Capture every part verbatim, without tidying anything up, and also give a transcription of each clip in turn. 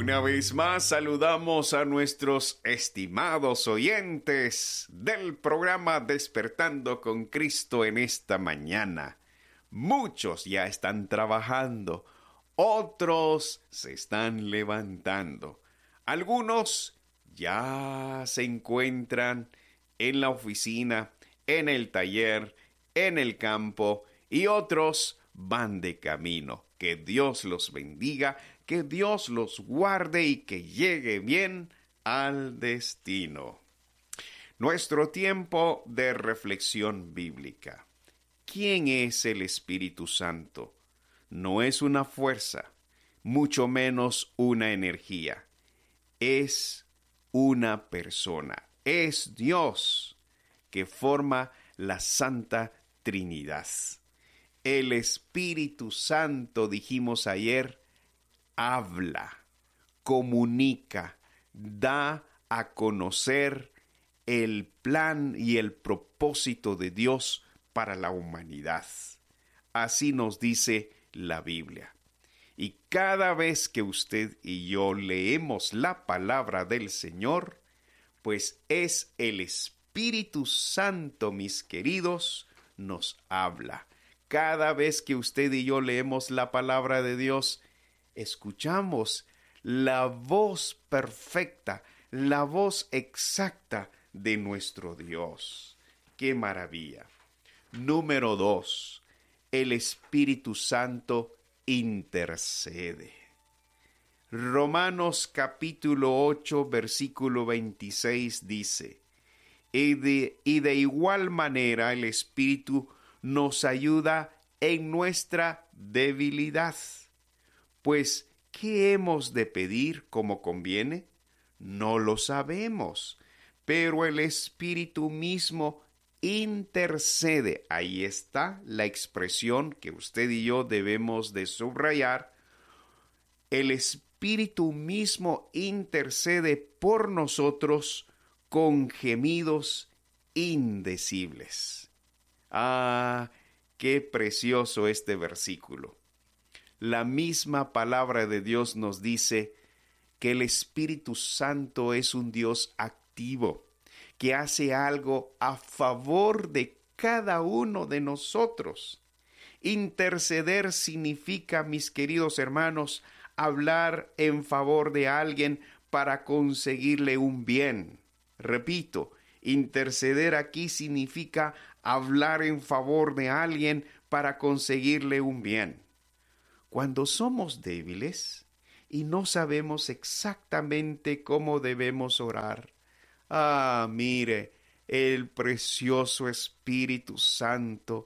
Una vez más saludamos a nuestros estimados oyentes del programa Despertando con Cristo en esta mañana. Muchos ya están trabajando, otros se están levantando. Algunos ya se encuentran en la oficina, en el taller, en el campo y otros van de camino. Que Dios los bendiga, que Dios los guarde y que llegue bien al destino. Nuestro tiempo de reflexión bíblica. ¿Quién es el Espíritu Santo? No es una fuerza, mucho menos una energía. Es una persona, es Dios que forma la Santa Trinidad. El Espíritu Santo, dijimos ayer, habla, comunica, da a conocer el plan y el propósito de Dios para la humanidad. Así nos dice la Biblia. Y cada vez que usted y yo leemos la palabra del Señor, pues es el Espíritu Santo, mis queridos, nos habla. Cada vez que usted y yo leemos la palabra de Dios, escuchamos la voz perfecta, la voz exacta de nuestro Dios. ¡Qué maravilla! Número dos, el Espíritu Santo intercede. Romanos capítulo ocho, versículo veintiséis dice, y de, y de igual manera el Espíritu nos ayuda en nuestra debilidad. Pues, ¿qué hemos de pedir como conviene? No lo sabemos, pero el Espíritu mismo intercede. Ahí está la expresión que usted y yo debemos de subrayar. El Espíritu mismo intercede por nosotros con gemidos indecibles. Ah, qué precioso este versículo. La misma palabra de Dios nos dice que el Espíritu Santo es un Dios activo, que hace algo a favor de cada uno de nosotros. Interceder significa, mis queridos hermanos, hablar en favor de alguien para conseguirle un bien. Repito, interceder aquí significa hablar en favor de alguien para conseguirle un bien. Cuando somos débiles y no sabemos exactamente cómo debemos orar, ah, mire, el precioso Espíritu Santo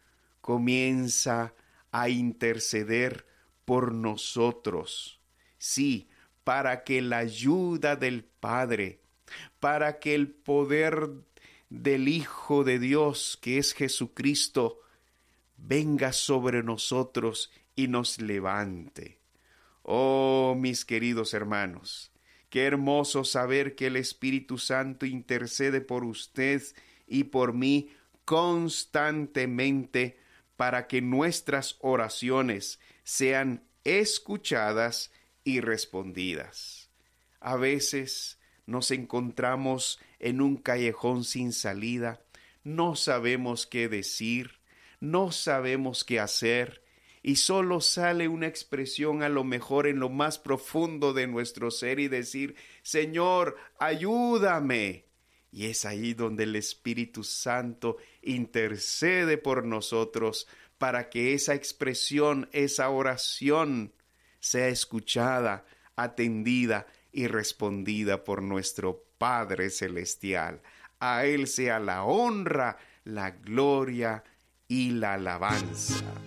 comienza a interceder por nosotros. Sí, para que la ayuda del Padre, para que el poder del Hijo de Dios, que es Jesucristo, venga sobre nosotros y nos levante. Oh, mis queridos hermanos, qué hermoso saber que el Espíritu Santo intercede por usted y por mí constantemente para que nuestras oraciones sean escuchadas y respondidas. A veces nos encontramos en un callejón sin salida, no sabemos qué decir, no sabemos qué hacer, y solo sale una expresión a lo mejor en lo más profundo de nuestro ser y decir, Señor, ayúdame. Y es ahí donde el Espíritu Santo intercede por nosotros para que esa expresión, esa oración sea escuchada, atendida y respondida por nuestro Padre Celestial. A Él sea la honra, la gloria y la alabanza.